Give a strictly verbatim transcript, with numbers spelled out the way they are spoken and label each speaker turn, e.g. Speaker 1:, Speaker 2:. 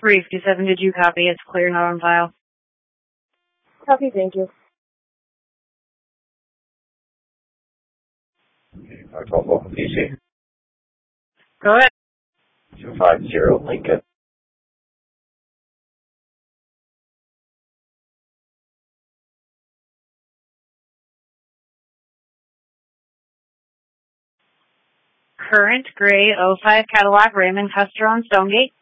Speaker 1: three fifty-seven, did you copy? It's clear, not on file.
Speaker 2: Copy, thank you.
Speaker 3: Our twelve Local P C.
Speaker 1: Go ahead.
Speaker 3: two five zero Lincoln.
Speaker 1: Current gray oh five Cadillac Raymond Custer on Stonegate.